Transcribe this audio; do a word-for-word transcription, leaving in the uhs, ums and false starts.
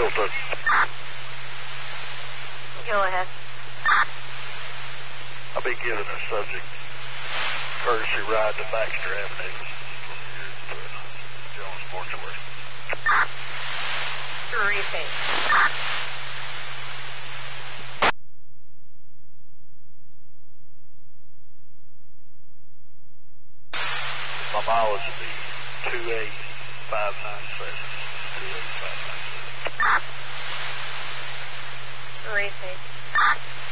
Littleton. Go ahead. I'll be giving a subject courtesy ride to Baxter Avenue from here to Jones Mortuary. Repeat. My mileage will be two eight five nine seven. two eight five nine seven. Repeat.